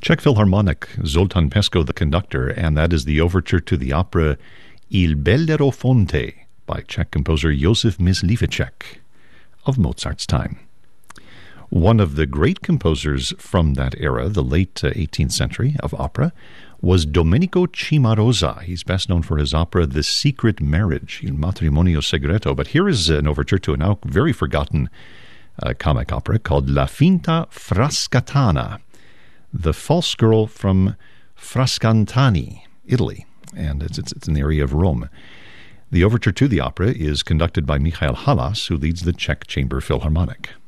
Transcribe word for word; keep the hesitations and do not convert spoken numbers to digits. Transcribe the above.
Czech Philharmonic, Zoltán Pesko the conductor, and that is the overture to the opera Il Bellerofonte by Czech composer Josef Mysliveček of Mozart's time. One of the great composers from that era, the late uh, eighteenth century, of opera, was Domenico Cimarosa. He's best known for his opera The Secret Marriage, Il Matrimonio Segreto. But here is an overture to a now very forgotten uh, comic opera called La Finta Frascatana, The False Girl from Frascantani, Italy. And it's, it's, it's in the area of Rome. The overture to the opera is conducted by Michael Halas, who leads the Czech Chamber Philharmonic.